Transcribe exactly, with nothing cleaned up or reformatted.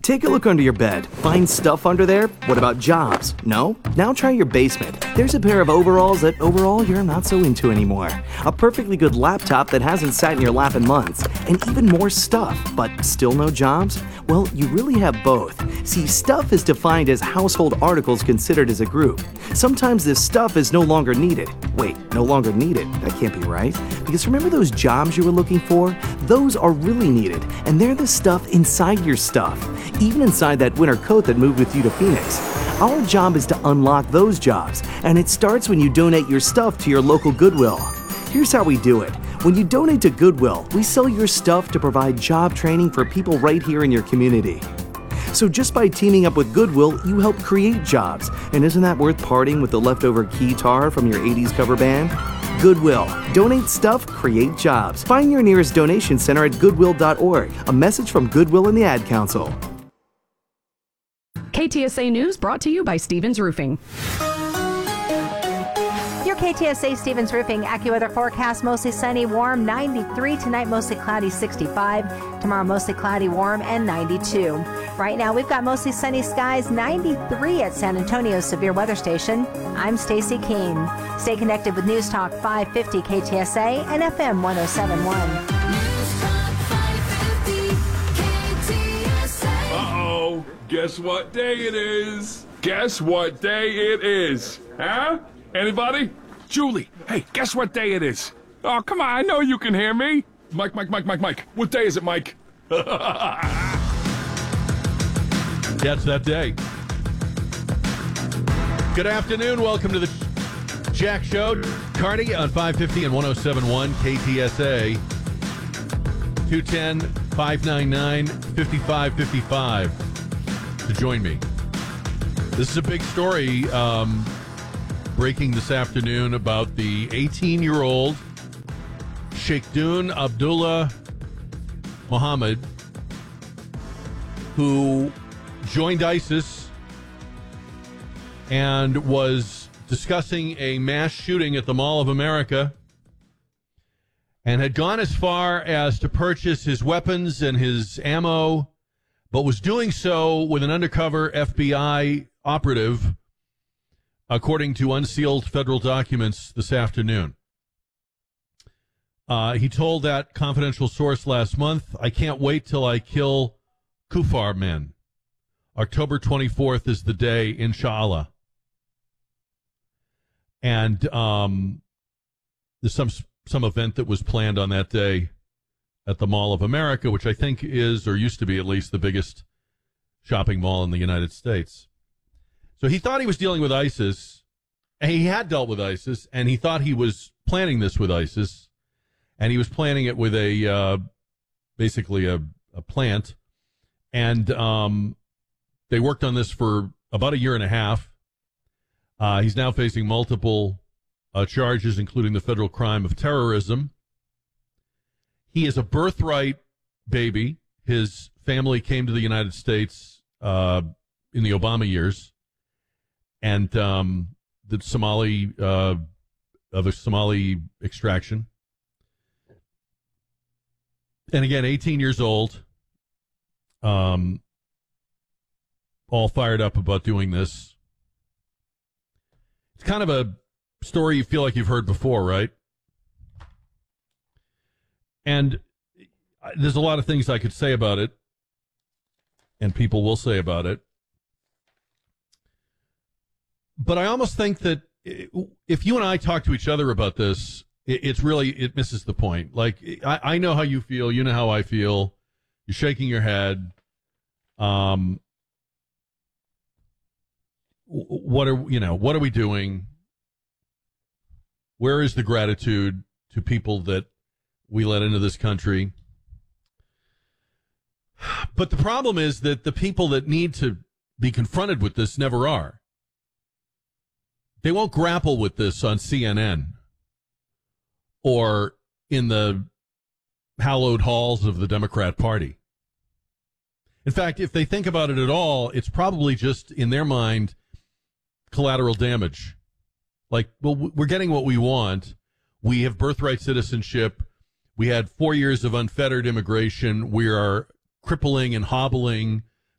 Take a look under your bed. Find stuff under there? What about jobs? No? Now try your basement. There's a pair of overalls that overall you're not so into anymore. A perfectly good laptop that hasn't sat in your lap in months. And even more stuff, but still no jobs? Well, you really have both. See, stuff is defined as household articles considered as a group. Sometimes this stuff is no longer needed. Wait, no longer needed? That can't be right. Because remember those jobs you were looking for? Those are really needed, and they're the stuff inside your stuff. Even inside that winter coat that moved with you to Phoenix. Our job is to unlock those jobs, and it starts when you donate your stuff to your local Goodwill. Here's how we do it. When you donate to Goodwill, we sell your stuff to provide job training for people right here in your community. So just by teaming up with Goodwill, you help create jobs. And isn't that worth parting with the leftover keytar from your eighties cover band? Goodwill. Donate stuff, create jobs. Find your nearest donation center at goodwill dot org. A message from Goodwill and the Ad Council. K T S A News brought to you by Stevens Roofing. Your K T S A Stevens Roofing AccuWeather forecast: mostly sunny, warm, ninety-three. Tonight, mostly cloudy, sixty-five. Tomorrow, mostly cloudy, warm, and ninety-two. Right now, we've got mostly sunny skies, ninety-three at San Antonio's severe weather station. I'm Stacy Keene. Stay connected with News Talk five fifty K T S A and F M one oh seven point one. Uh-oh. Guess what day it is? Guess what day it is? Huh? Anybody? Julie, hey, guess what day it is? Oh, come on, I know you can hear me. Mike, Mike, Mike, Mike, Mike. What day is it, Mike? That's that day. Good afternoon. Welcome to the Jack Show. Carney on five fifty and one oh seven point one K T S A. two one zero, five nine nine, five five five five to join me. This is a big story um, breaking this afternoon about the eighteen-year-old Sheikhdun Abdullah Muhammad, who joined ISIS and was discussing a mass shooting at the Mall of America and had gone as far as to purchase his weapons and his ammo, but was doing so with an undercover F B I operative, according to unsealed federal documents this afternoon. Uh, he told that confidential source last month, "I can't wait till I kill Kufar men. October twenty-fourth is the day, inshallah." And um, there's some some event that was planned on that day at the Mall of America, which I think is, or used to be at least, the biggest shopping mall in the United States. So he thought he was dealing with ISIS, and he had dealt with ISIS, and he thought he was planning this with ISIS, and he was planning it with a, uh, basically a, a plant, and um, they worked on this for about a year and a half. Uh, he's now facing multiple uh, charges, including the federal crime of terrorism. He is a birthright baby. His family came to the United States uh, in the Obama years, and um, the Somali uh, of a Somali extraction. And again, eighteen years old, um, all fired up about doing this. It's kind of a story you feel like you've heard before, right? And there's a lot of things I could say about it, and people will say about it. But I almost think that if you and I talk to each other about this, it's really, it misses the point. Like, I, I know how you feel. You know how I feel. You're shaking your head. Um, what are, you know, what are we doing? Where is the gratitude to people that we let into this country? But the problem is that the people that need to be confronted with this never are. They won't grapple with this on C N N or in the hallowed halls of the Democrat Party. In fact, if they think about it at all, it's probably just, in their mind, collateral damage. Like, well, we're getting what we want. We have birthright citizenship. We had four years of unfettered immigration. We are crippling and hobbling